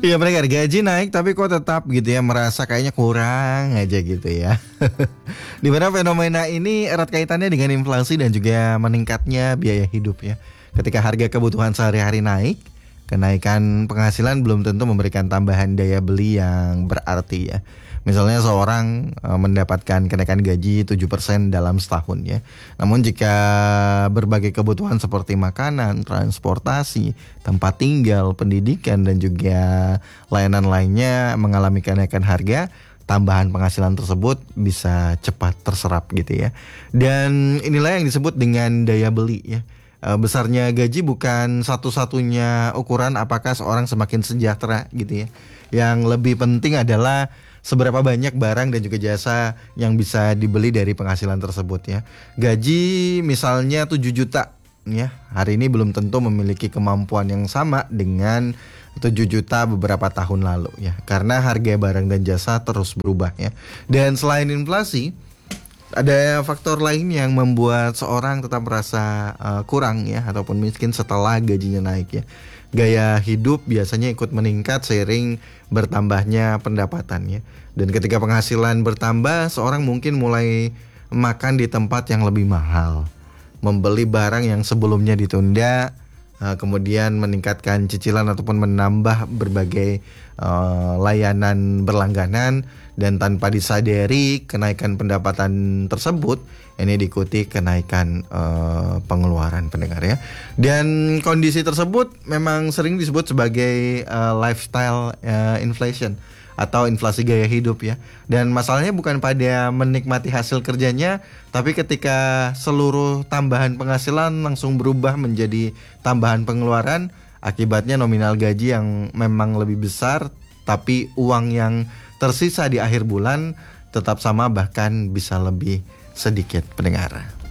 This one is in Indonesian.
Iya pendengar, gaji naik tapi kok tetap gitu ya merasa kayaknya kurang aja gitu ya. Dimana fenomena ini erat kaitannya dengan inflasi dan juga meningkatnya biaya hidup ya. Ketika harga kebutuhan sehari-hari naik, kenaikan penghasilan belum tentu memberikan tambahan daya beli yang berarti ya. Misalnya seorang mendapatkan kenaikan gaji 7% dalam setahun ya. Namun jika berbagai kebutuhan seperti makanan, transportasi, tempat tinggal, pendidikan dan juga layanan lainnya mengalami kenaikan harga, tambahan penghasilan tersebut bisa cepat terserap gitu ya. Dan inilah yang disebut dengan daya beli ya. Besarnya gaji bukan satu-satunya ukuran apakah seorang semakin sejahtera gitu ya. Yang lebih penting adalah seberapa banyak barang dan juga jasa yang bisa dibeli dari penghasilan tersebut ya. Gaji misalnya 7 juta ya, hari ini belum tentu memiliki kemampuan yang sama dengan 7 juta beberapa tahun lalu ya. Karena harga barang dan jasa terus berubah ya. Dan selain inflasi, ada faktor lain yang membuat seorang tetap merasa kurang ya ataupun miskin setelah gajinya naik ya. Gaya hidup biasanya ikut meningkat seiring bertambahnya pendapatan ya. Dan ketika penghasilan bertambah, seorang mungkin mulai makan di tempat yang lebih mahal, membeli barang yang sebelumnya ditunda, kemudian meningkatkan cicilan ataupun menambah berbagai layanan berlangganan. Dan tanpa disadari kenaikan pendapatan tersebut ini diikuti kenaikan pengeluaran pendengar ya. Dan kondisi tersebut memang sering disebut sebagai lifestyle inflation atau inflasi gaya hidup ya. Dan masalahnya bukan pada menikmati hasil kerjanya, tapi ketika seluruh tambahan penghasilan langsung berubah menjadi tambahan pengeluaran, akibatnya nominal gaji yang memang lebih besar, tapi uang yang tersisa di akhir bulan tetap sama bahkan bisa lebih sedikit pendengar.